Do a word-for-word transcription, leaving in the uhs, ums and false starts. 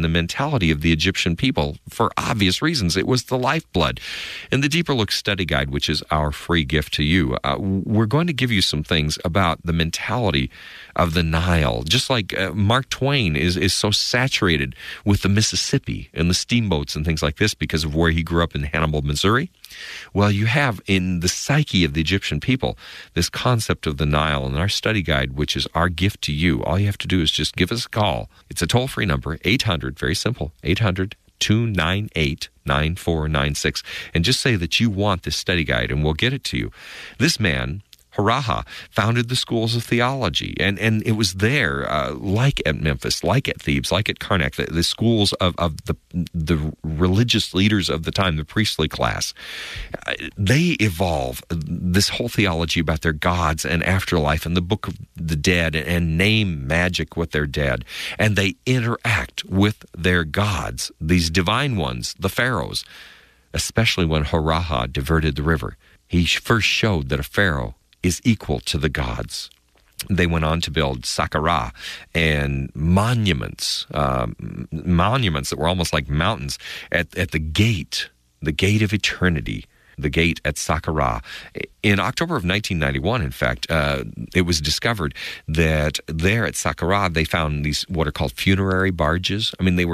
the mentality of the Egyptian people for obvious reasons. It was the lifeblood. In the Deeper Look Study Guide, which is our free gift to you, uh, we're going to give you some things about the mentality of the Nile. Just like uh, Mark Twain is, is so saturated with the Mississippi and the steamboats and things like this because of where he grew up in Hannibal, Missouri. Well, you have in the psyche of the Egyptian people this concept of the Nile. And our study guide, which is our gift to you, all you have to do is just give us a call. It's a toll-free number, eight hundred, very simple, eight hundred, two nine eight, nine four nine six. And just say that you want this study guide, and we'll get it to you. This man, Haraha, founded the schools of theology, and, and it was there, uh, like at Memphis, like at Thebes, like at Karnak, the, the schools of, of the, the religious leaders of the time, the priestly class. Uh, they evolve this whole theology about their gods and afterlife and the book of the dead, and name magic with their dead, and they interact with their gods, these divine ones, the pharaohs, especially when Haraha diverted the river. He first showed that a pharaoh is equal to the gods. They went on to build Saqqara and monuments, um, monuments that were almost like mountains at, at the gate, the gate of eternity, the gate at Saqqara. In October of nineteen ninety-one, in fact, uh, it was discovered that there at Saqqara, they found these what are called funerary barges. I mean, they were